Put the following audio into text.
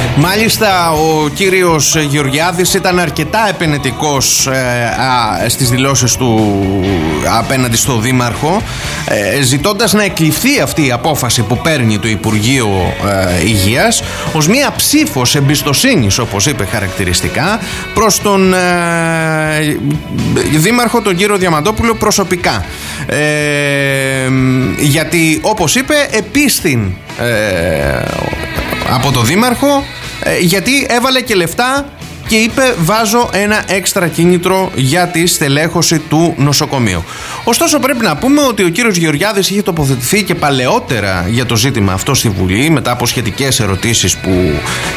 Μάλιστα, ο κύριος Γεωργιάδης ήταν αρκετά επενετικός στις δηλώσεις του απέναντι στο Δήμαρχο, ζητώντας να εκλειφθεί αυτή η απόφαση που παίρνει το Υπουργείο Υγείας ως μία ψήφος εμπιστοσύνης, όπως είπε χαρακτηριστικά, προς τον Δήμαρχο, τον κύριο Διαμαντόπουλο, προσωπικά. Γιατί, όπως είπε, επίστην από το Δήμαρχο, γιατί έβαλε και λεφτά και είπε βάζω ένα έξτρα κίνητρο για τη στελέχωση του νοσοκομείου. Ωστόσο πρέπει να πούμε ότι ο κύριος Γεωργιάδης είχε τοποθετηθεί και παλαιότερα για το ζήτημα αυτό στη Βουλή, μετά από σχετικές ερωτήσεις που